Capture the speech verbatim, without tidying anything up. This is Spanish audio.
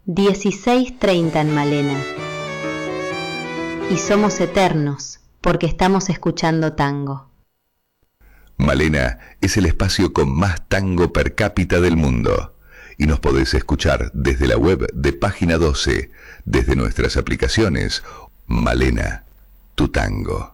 dieciséis treinta en Malena. Y somos eternos porque estamos escuchando tango. Malena es el espacio con más tango per cápita del mundo. Y nos podés escuchar desde la web de Página doce, desde nuestras aplicaciones. Malena, tu tango.